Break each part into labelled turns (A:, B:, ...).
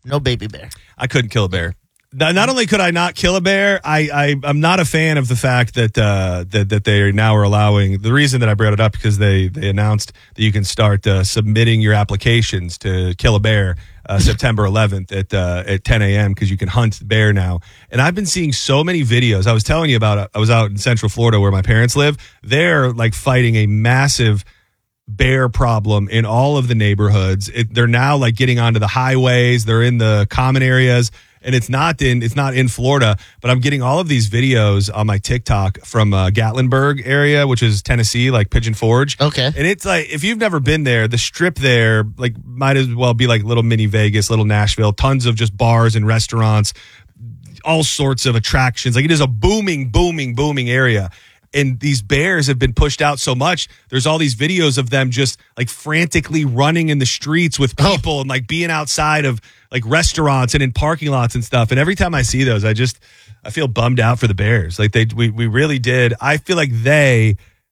A: No baby bear.
B: I couldn't kill a bear. Not only could I not kill a bear, I'm not a fan of the fact that that they now are allowing. The reason that I brought it up because they announced that you can start submitting your applications to kill a bear September 11th at 10 a.m. because you can hunt the bear now. And I've been seeing so many videos. I was telling you about. I was out in Central Florida where my parents live. They're like fighting a massive bear problem in all of the neighborhoods. They're now like getting onto the highways. They're in the common areas. And it's not in Florida, but I'm getting all of these videos on my TikTok from Gatlinburg area, which is Tennessee, like Pigeon Forge.
A: Okay.
B: And it's like, if you've never been there, the strip there, like, might as well be like little mini Vegas, little Nashville, tons of just bars and restaurants, all sorts of attractions. Like, it is a booming area. And these bears have been pushed out so much. There's all these videos of them just like frantically running in the streets with people and like being outside of like restaurants and in parking lots and stuff. And every time I see those, I feel bummed out for the bears. Like we really did. I feel like they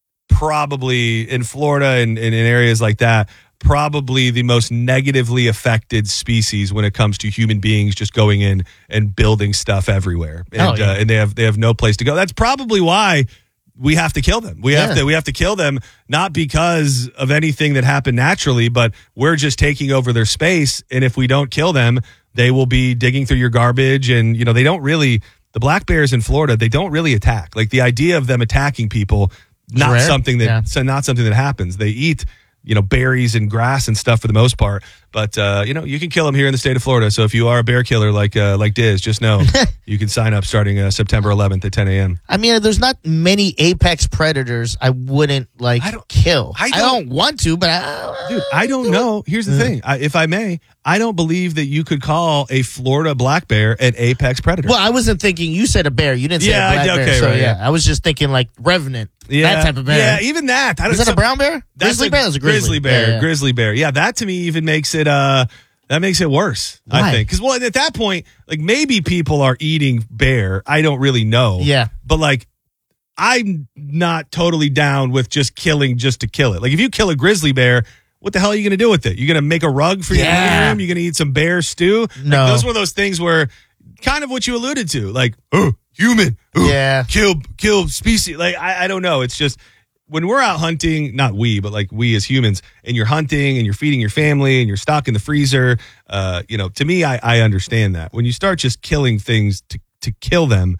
B: probably in Florida and in areas like that, probably the most negatively affected species when it comes to human beings just going in and building stuff everywhere. And, and they have no place to go. That's probably why we have to kill them. We have to kill them, not because of anything that happened naturally, but we're just taking over their space. And if we don't kill them, they will be digging through your garbage. And, they don't really, the black bears in Florida, they don't really attack. Like the idea of them attacking people, not something that happens. They eat, berries and grass and stuff for the most part. But, you can kill them here in the state of Florida. So if you are a bear killer like Diz, just know you can sign up starting September 11th at 10 a.m.
A: I mean, there's not many apex predators I wouldn't kill. I don't want to, but
B: I don't know. Here's the thing. If I may, I don't believe that you could call a Florida black bear an apex predator.
A: Well, I wasn't thinking, you said a bear. You didn't say a black bear. So, right, I was just thinking like Revenant. That type of bear.
B: Yeah, even that.
A: Is that a brown bear? Grizzly bear? That's a grizzly bear.
B: Yeah. Grizzly bear. Yeah, that to me even makes it worse.
A: Why?
B: I think because at that point, like maybe people are eating bear. I don't really know.
A: Yeah,
B: but like I'm not totally down with just killing just to kill it. Like if you kill a grizzly bear, what the hell are you going to do with it? You're going to make a rug for your living room? You're going to eat some bear stew?
A: No,
B: like, those were those things where kind of what you alluded to, like human, kill species. Like I don't know. It's just. When we're out hunting, not we, but like we as humans, and you're hunting and you're feeding your family and you're stocking the freezer, to me, I understand that. When you start just killing things to kill them,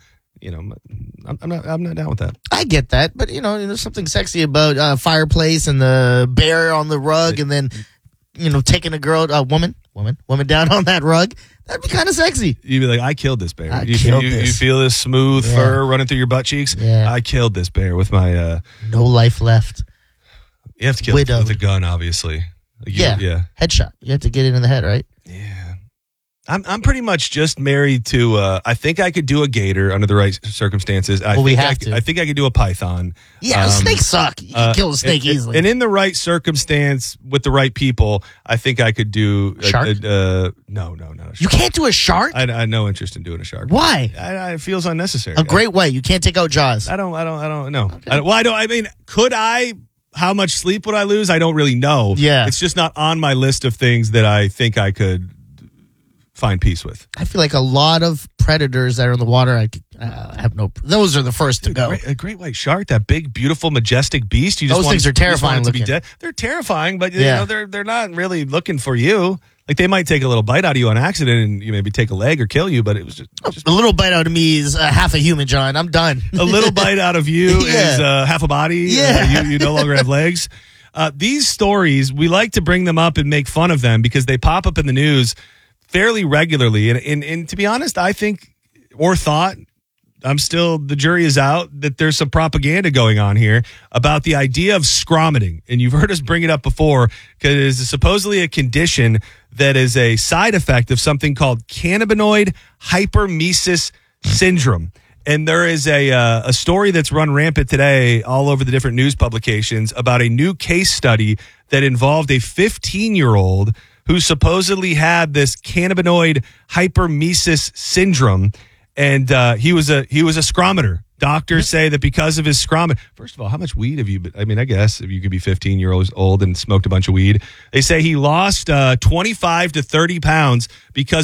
B: I'm not down with that. I
A: get that, but there's something sexy about fireplace and the bear on the rug, and then taking a woman down on that rug. That'd be kind of sexy.
B: You'd be like, I killed this bear. You feel this smooth fur running through your butt cheeks?
A: Yeah.
B: I killed this bear with my...
A: no life left.
B: You have to kill it with a gun, obviously.
A: Headshot. You have to get it in the head, right?
B: Yeah. I'm pretty much just married to. I think I could do a gator under the right circumstances. I think I could do a python.
A: Yeah, snakes suck. You can kill a snake easily.
B: And in the right circumstance with the right people, I think I could do
A: shark.
B: No.
A: You can't do a shark.
B: I have no interest in doing a shark.
A: Why?
B: It feels unnecessary.
A: A great white. You can't take out Jaws.
B: I don't know. Okay. Could I? How much sleep would I lose? I don't really know.
A: Yeah,
B: it's just not on my list of things that I think I could find peace with.
A: I feel like a lot of predators that are in the water, I have no. Those are the first to go.
B: A great white shark, that big, beautiful, majestic beast.
A: Those things are terrifying looking.
B: To be dead. They're terrifying, but they're not really looking for you. Like they might take a little bite out of you on accident, and you maybe take a leg or kill you. But it was just
A: a little bite out of me is half a human, John. I'm done.
B: A little bite out of you is half a body.
A: Yeah,
B: you no longer have legs. These stories, we like to bring them up and make fun of them because they pop up in the news fairly regularly. And to be honest, I think the jury is out that there's some propaganda going on here about the idea of scromiting. And you've heard us bring it up before because it is supposedly a condition that is a side effect of something called cannabinoid hypermesis syndrome. And there is a story that's run rampant today all over the different news publications about a new case study that involved a 15-year-old who supposedly had this cannabinoid hypermesis syndrome, and he was a scrometer. Doctors say that because of his scrometer. First of all, how much weed have you been? I mean, I guess if you could be 15 years old and smoked a bunch of weed, they say he lost 25 to 30 pounds because